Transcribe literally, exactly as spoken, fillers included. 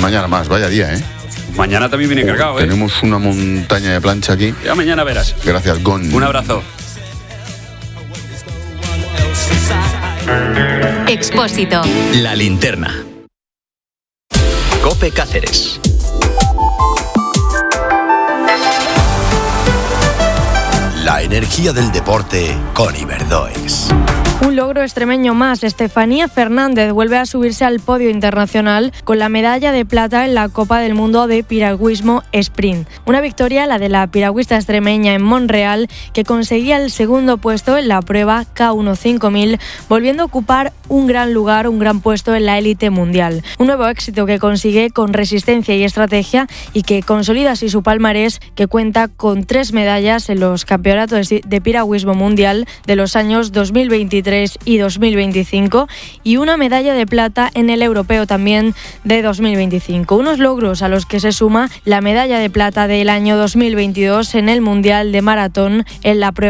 mañana más, vaya día, ¿eh? Mañana también viene cargado, ¿eh? Tenemos una montaña de plancha aquí. Ya mañana verás. Gracias, Gon. Un abrazo. Expósito. La linterna. COPE Cáceres. La energía del deporte con Iberdoex. Un logro extremeño más. Estefanía Fernández vuelve a subirse al podio internacional con la medalla de plata en la Copa del Mundo de Piragüismo Sprint. Una victoria, la de la piragüista extremeña en Monreal, que conseguía el segundo puesto en la prueba K uno cinco mil, volviendo a ocupar un gran lugar, un gran puesto en la élite mundial. Un nuevo éxito que consigue con resistencia y estrategia y que consolida así su palmarés, que cuenta con tres medallas en los campeonatos de piragüismo mundial de los años dos mil veintitrés y dos mil veinticinco y una medalla de plata en el europeo también de dos mil veinticinco. Unos logros a los que se suma la medalla de plata del año dos mil veintidós en el Mundial de Maratón en la prueba